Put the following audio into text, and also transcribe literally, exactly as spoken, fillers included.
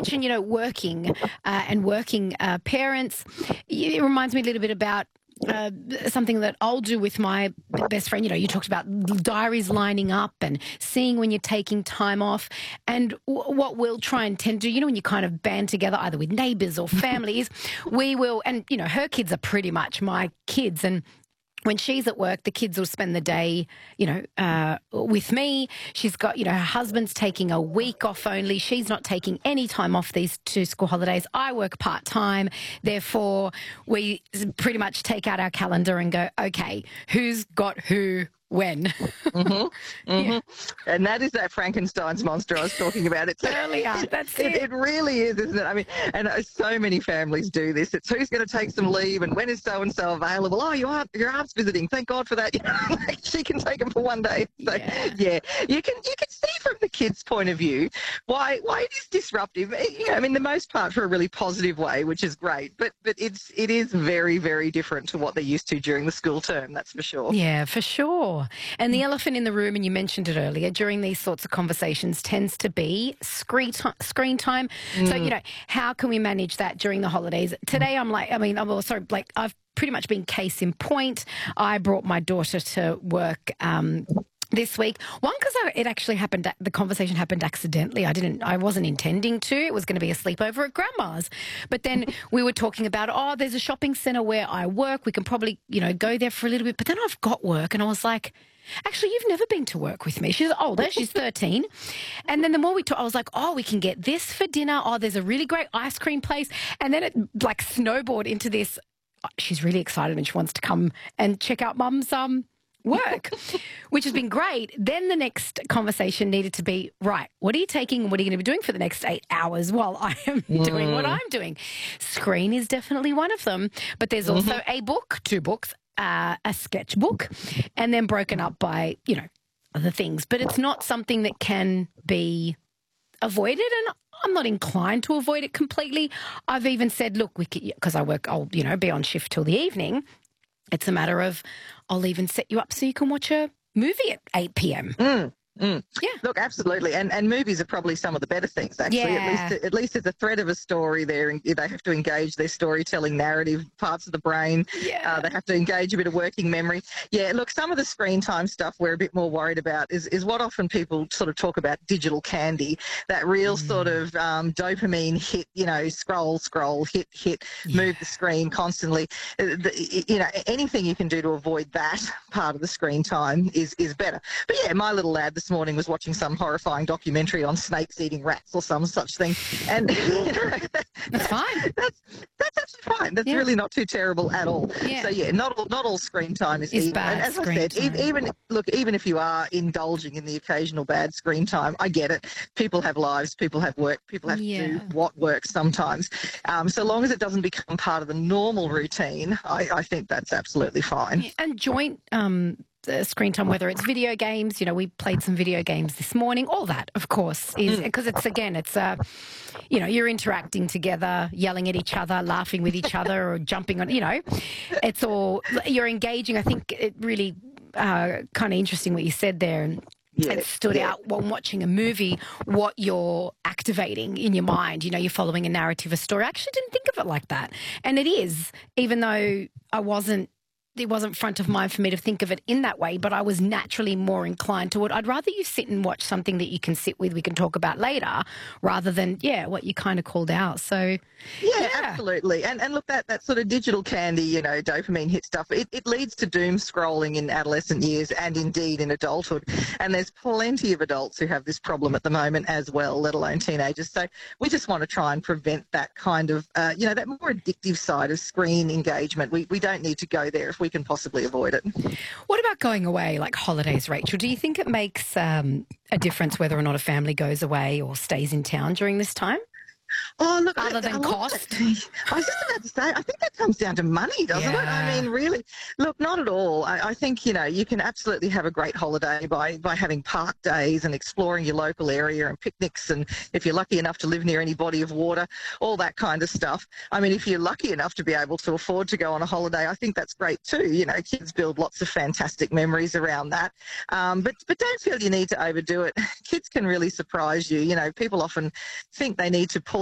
mention, you know, working uh, and working uh, parents. It reminds me a little bit about Uh, something that I'll do with my best friend. You know, you talked about diaries lining up and seeing when you're taking time off. And w- what we'll try and tend to, you know, when you kind of band together either with neighbours or families, we will, and, you know, her kids are pretty much my kids. And when she's at work, the kids will spend the day, you know, uh, with me. She's got, you know, her husband's taking a week off only. She's not taking any time off these two school holidays. I work part-time. Therefore, we pretty much take out our calendar and go, okay, who's got who when? Mm-hmm, mm-hmm. Yeah. And that is that Frankenstein's monster I was talking about. It's earlier. That's it. It, it really is, isn't it? I mean, and uh, so many families do this. It's who's going to take some leave and when is so and so available. Oh, you aren't. Your aunt's visiting. Thank God for that. You know, like she can take them for one day. So yeah. yeah, you can you can see from the kids' point of view why why it is disruptive. You know, I mean, the most part for a really positive way, which is great. But but it's it is very very different to what they're used to during the school term. That's for sure. Yeah, for sure. And the elephant in the room, and you mentioned it earlier, during these sorts of conversations tends to be screen time. Screen time. Mm. So, you know, how can we manage that during the holidays? Today I'm like, I mean, I'm also like, I've pretty much been case in point. I brought my daughter to work um this week. One, because it actually happened, the conversation happened accidentally. I didn't, I wasn't intending to. It was going to be a sleepover at grandma's. But then we were talking about, oh, there's a shopping centre where I work. We can probably, you know, go there for a little bit. But then I've got work and I was like, actually, you've never been to work with me. She's older. She's thirteen. And then the more we talked, I was like, oh, we can get this for dinner. Oh, there's a really great ice cream place. And then it like snowballed into this. She's really excited and she wants to come and check out mum's um work, which has been great. Then the next conversation needed to be, right, what are you taking? What are you going to be doing for the next eight hours while I am mm. doing what I'm doing? Screen is definitely one of them. But there's also mm-hmm. a book, two books, uh, a sketchbook, and then broken up by, you know, other things. But it's not something that can be avoided, and I'm not inclined to avoid it completely. I've even said, look, we could, because I work, I'll, you know, be on shift till the evening. It's a matter of I'll even set you up so you can watch a movie at eight p.m. Mm. Mm. Yeah. Look, absolutely. And and movies are probably some of the better things, actually. Yeah. At least at least there's a thread of a story there. And they have to engage their storytelling narrative parts of the brain. Yeah. Uh, they have to engage a bit of working memory. Yeah, look, some of the screen time stuff we're a bit more worried about is, is what often people sort of talk about digital candy, that real mm. sort of um, dopamine hit, you know, scroll, scroll, hit, hit, yeah. move the screen constantly. Uh, the, you know, anything you can do to avoid that part of the screen time is, is better. But yeah, my little lad this morning was watching some horrifying documentary on snakes eating rats or some such thing, and you know, that's fine. That's that's actually fine. That's yeah. really not too terrible at all. Yeah. So yeah, not all not all screen time is it's evil. bad. And as screen I said, time. even look, even if you are indulging in the occasional bad screen time, I get it. People have lives, people have work, people have yeah. to do what works sometimes. Um, so long as it doesn't become part of the normal routine, I, I think that's absolutely fine. And joint um. screen time, whether it's video games, you know, we played some video games this morning, all that, of course, is because it's, again, it's, uh, you know, you're interacting together, yelling at each other, laughing with each other or jumping on, you know, it's all, you're engaging. I think it really uh, kind of interesting what you said there. And Yeah, it stood yeah. out when watching a movie, what you're activating in your mind. You know, you're following a narrative, a story. I actually didn't think of it like that. And it is, even though I wasn't, it wasn't front of mind for me to think of it in that way, but I was naturally more inclined to it. I'd rather you sit and watch something that you can sit with, we can talk about later, rather than, yeah, what you kind of called out. So, yeah, yeah. absolutely. And and look, that, that sort of digital candy, you know, dopamine hit stuff, it, it leads to doom scrolling in adolescent years and indeed in adulthood. And there's plenty of adults who have this problem at the moment as well, let alone teenagers. So we just want to try and prevent that kind of, uh, you know, that more addictive side of screen engagement. We, we don't need to go there if we can possibly avoid it. What about going away, like holidays, Rachel? Do you think it makes um, a difference whether or not a family goes away or stays in town during this time? Oh, look, Other than cost? I was just about to say, I think that comes down to money, doesn't yeah. it? I mean, really, look, not at all. I, I think, you know, you can absolutely have a great holiday by, by having park days and exploring your local area and picnics, and if you're lucky enough to live near any body of water, all that kind of stuff. I mean, if you're lucky enough to be able to afford to go on a holiday, I think that's great too. You know, kids build lots of fantastic memories around that. Um, but, but don't feel you need to overdo it. Kids can really surprise you. You know, people often think they need to pull